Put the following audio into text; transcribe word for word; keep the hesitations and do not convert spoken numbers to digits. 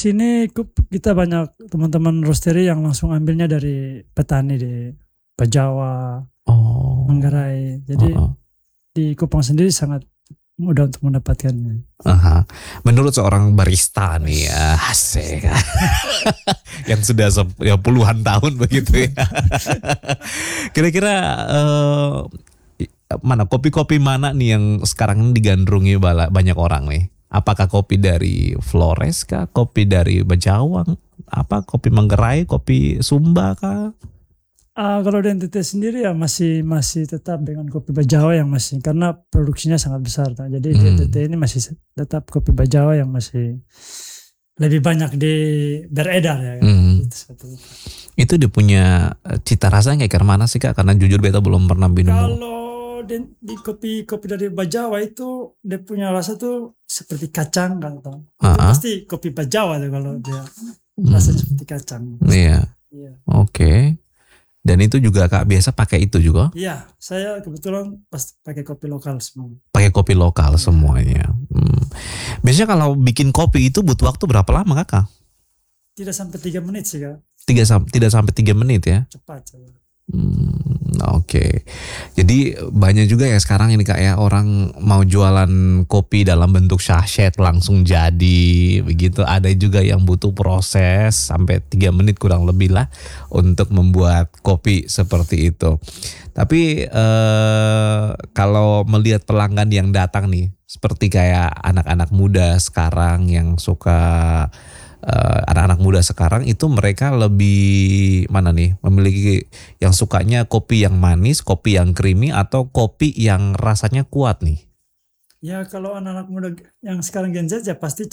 sini kita banyak teman-teman roastery yang langsung ambilnya dari petani di Bajawa, Oh. Manggarai. Jadi Oh, oh. di Kupang sendiri sangat mudah untuk mendapatkannya. Aha. Menurut seorang barista nih ya, asik. Yang sudah sep- ya puluhan tahun begitu ya. Kira-kira eh, mana kopi-kopi mana nih yang sekarang ini digandrungi bala- banyak orang nih? Apakah kopi dari Flores kah? Kopi dari Bajawang? Apa kopi Manggarai? Kopi Sumba kah? Ah, kalau di N T T sendiri ya masih masih tetap dengan kopi Bajawa yang masih, karena produksinya sangat besar. Nah. Jadi di Hmm. N T T ini masih tetap kopi Bajawa yang masih lebih banyak di beredar ya. Kan? Hmm. Gitu, seperti itu. Itu dia punya eh, cita rasanya kayak mana sih Kak? Karena jujur beta belum pernah minum. Kalau di, di kopi kopi dari Bajawa itu dia punya rasa tuh seperti kacang kan, toh. Itu Ah, ah. pasti kopi Bajawa tuh kalau dia Hmm. rasanya seperti kacang. Iya. Iya. Oke. Dan itu juga Kak biasa pakai itu juga? Iya, saya kebetulan pas pakai kopi lokal semua. Pakai kopi lokal Iya. semuanya. Hmm. Biasanya kalau bikin kopi itu butuh waktu berapa lama Kakak? Tidak sampai tiga menit sih, Kak. Tiga sam- tidak sampai tiga menit ya? Cepat saja. Hmm, Oke. Jadi banyak juga ya sekarang ini Kak ya, orang mau jualan kopi dalam bentuk sachet langsung jadi begitu. Ada juga yang butuh proses sampai tiga menit kurang lebih lah untuk membuat kopi seperti itu. Tapi eh, kalau melihat pelanggan yang datang nih, seperti kayak anak-anak muda sekarang yang suka eh, anak-anak muda sekarang itu mereka lebih mana nih, memiliki yang sukanya kopi yang manis, kopi yang creamy, atau kopi yang rasanya kuat nih? Ya kalau anak-anak muda yang sekarang Gen Z ya pasti